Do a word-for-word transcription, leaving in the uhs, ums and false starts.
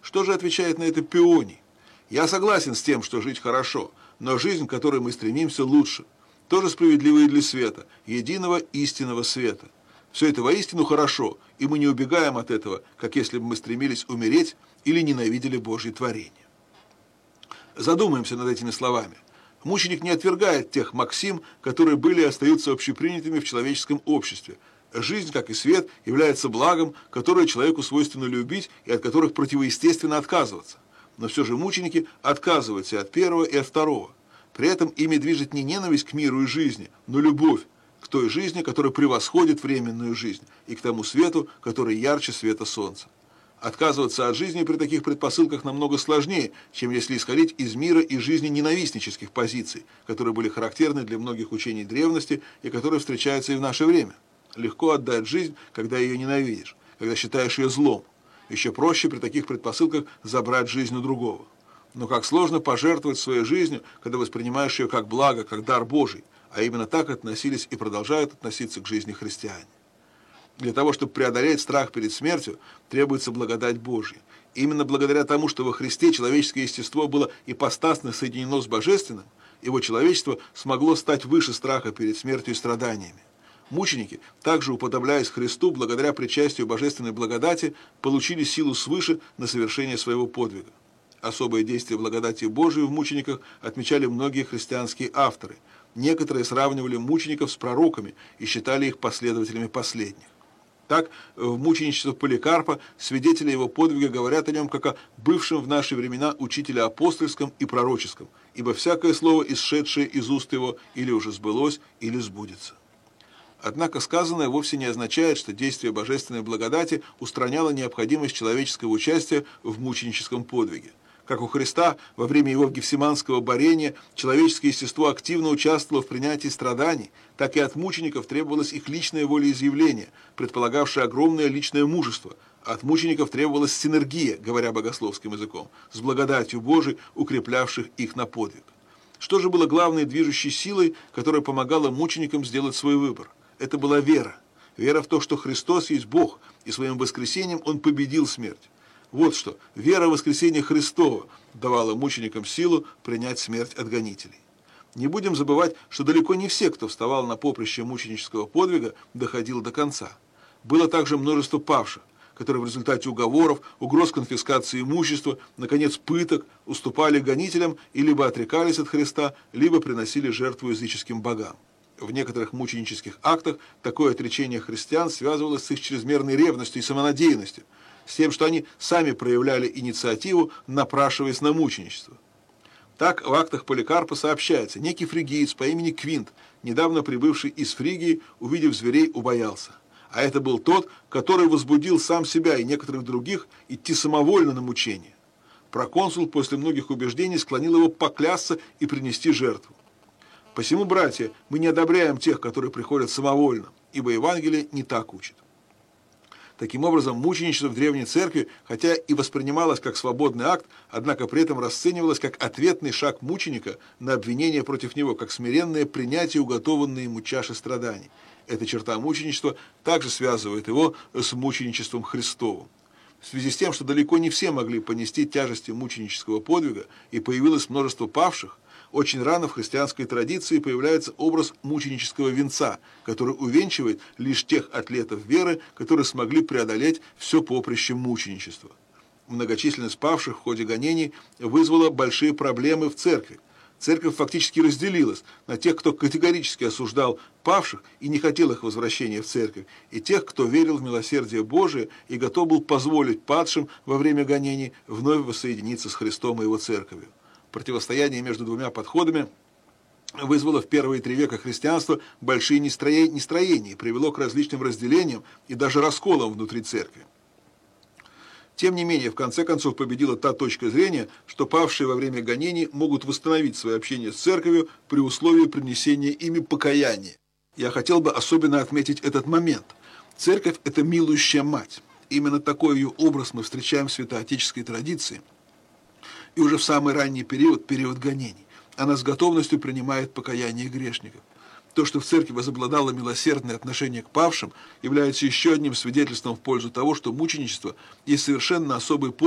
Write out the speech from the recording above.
Что же отвечает на это Пионий? Я согласен с тем, что жить хорошо, но жизнь, к которой мы стремимся, лучше. Тоже справедливо и для света, единого истинного света. Все это воистину хорошо, и мы не убегаем от этого, как если бы мы стремились умереть или ненавидели Божье творение. Задумаемся над этими словами. Мученик не отвергает тех максим, которые были и остаются общепринятыми в человеческом обществе. Жизнь, как и свет, является благом, которое человеку свойственно любить и от которых противоестественно отказываться. Но все же мученики отказываются от первого и от второго. При этом ими движет не ненависть к миру и жизни, но любовь к той жизни, которая превосходит временную жизнь, и к тому свету, который ярче света солнца. Отказываться от жизни при таких предпосылках намного сложнее, чем если исходить из мира и жизни ненавистнических позиций, которые были характерны для многих учений древности и которые встречаются и в наше время. Легко отдать жизнь, когда ее ненавидишь, когда считаешь ее злом. Еще проще при таких предпосылках забрать жизнь у другого. Но как сложно пожертвовать своей жизнью, когда воспринимаешь ее как благо, как дар Божий, а именно так относились и продолжают относиться к жизни христиане. Для того, чтобы преодолеть страх перед смертью, требуется благодать Божья. Именно благодаря тому, что во Христе человеческое естество было ипостасно соединено с божественным, его человечество смогло стать выше страха перед смертью и страданиями. Мученики, также уподобляясь Христу, благодаря причастию божественной благодати, получили силу свыше на совершение своего подвига. Особое действие благодати Божией в мучениках отмечали многие христианские авторы. Некоторые сравнивали мучеников с пророками и считали их последователями последних. Так, в мученичестве Поликарпа свидетели его подвига говорят о нем как о бывшем в наши времена учителе апостольском и пророческом, ибо всякое слово, исшедшее из уст его, или уже сбылось, или сбудется. Однако сказанное вовсе не означает, что действие божественной благодати устраняло необходимость человеческого участия в мученическом подвиге. Как у Христа во время его гефсиманского борения человеческое естество активно участвовало в принятии страданий, так и от мучеников требовалось их личное волеизъявление, предполагавшее огромное личное мужество. От мучеников требовалась синергия, говоря богословским языком, с благодатью Божией, укреплявших их на подвиг. Что же было главной движущей силой, которая помогала мученикам сделать свой выбор? Это была вера. Вера в то, что Христос есть Бог, и своим воскресением Он победил смерть. Вот что, вера в воскресение Христова давала мученикам силу принять смерть от гонителей. Не будем забывать, что далеко не все, кто вставал на поприще мученического подвига, доходил до конца. Было также множество павших, которые в результате уговоров, угроз конфискации имущества, наконец пыток, уступали гонителям и либо отрекались от Христа, либо приносили жертву языческим богам. В некоторых мученических актах такое отречение христиан связывалось с их чрезмерной ревностью и самонадеянностью, с тем, что они сами проявляли инициативу, напрашиваясь на мученичество. Так в актах Поликарпа сообщается, некий фригиец по имени Квинт, недавно прибывший из Фригии, увидев зверей, убоялся. А это был тот, который возбудил сам себя и некоторых других идти самовольно на мучение. Проконсул после многих убеждений склонил его поклясться и принести жертву. Посему, братья, мы не одобряем тех, которые приходят самовольно, ибо Евангелие не так учит. Таким образом, мученичество в Древней Церкви, хотя и воспринималось как свободный акт, однако при этом расценивалось как ответный шаг мученика на обвинение против него, как смиренное принятие уготованной ему чаши страданий. Эта черта мученичества также связывает его с мученичеством Христовым. В связи с тем, что далеко не все могли понести тяжести мученического подвига и появилось множество павших, очень рано в христианской традиции появляется образ мученического венца, который увенчивает лишь тех атлетов веры, которые смогли преодолеть все поприще мученичества. Многочисленность павших в ходе гонений вызвала большие проблемы в церкви. Церковь фактически разделилась на тех, кто категорически осуждал павших и не хотел их возвращения в церковь, и тех, кто верил в милосердие Божие и готов был позволить падшим во время гонений вновь воссоединиться с Христом и Его церковью. Противостояние между двумя подходами вызвало в первые три века христианства большие нестроения и привело к различным разделениям и даже расколам внутри церкви. Тем не менее, в конце концов победила та точка зрения, что павшие во время гонений могут восстановить свое общение с церковью при условии принесения ими покаяния. Я хотел бы особенно отметить этот момент. Церковь – это милующая мать. Именно такой ее образ мы встречаем в святоотеческой традиции. И уже в самый ранний период, период гонений, она с готовностью принимает покаяние грешников. То, что в церкви возобладало милосердное отношение к павшим, является еще одним свидетельством в пользу того, что мученичество есть совершенно особый подвиг,